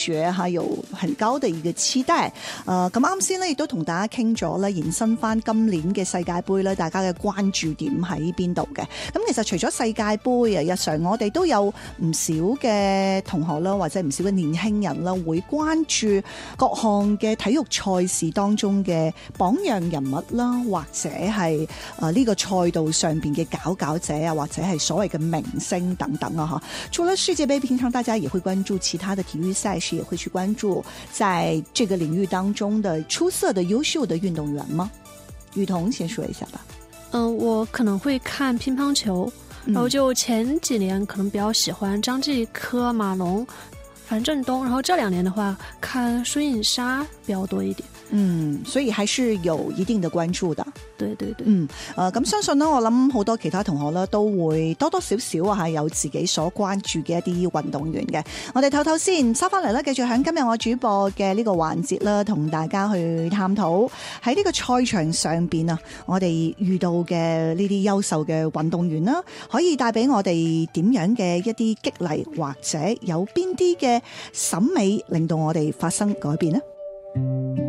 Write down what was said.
覺哈，有很高的一個期待。咁啱先咧，亦都同大家傾咗咧，延伸翻今年嘅世界盃咧，大家嘅關注點喺邊度嘅？咁其實除咗世界盃啊，日常我哋都有唔少嘅同學啦，或者唔少嘅年輕人啦，會關注各項嘅體育賽事當中嘅榜樣人物啦，或者係呢個賽道上邊嘅佼者啊，或者係所謂嘅明星等等啊。除了世界盃，平常大家也會關注其他的體育賽事，也會去關注在這個領域當中的出色的優秀的運動員嗎？雨桐先說一下吧。 我可能會看乒乓球，然後就前幾年可能比較喜歡張繼科、馬龍、樊振東，然後這2年的話看孫穎莎比較多一點。 所以還是有一定的關注的。 對對對。 咁相信呢，我諗好多其他同學呢都會多多少少啊，係有自己所關注嘅一啲運動員嘅。我哋唞唞先，收翻嚟咧，繼續喺今日我主播嘅呢個環節啦，同大家去探討喺呢個賽場上邊啊，我哋遇到嘅呢啲優秀嘅運動員啦，可以帶俾我哋點樣嘅一啲激勵，或者有邊啲嘅審美令到我哋發生改變呢？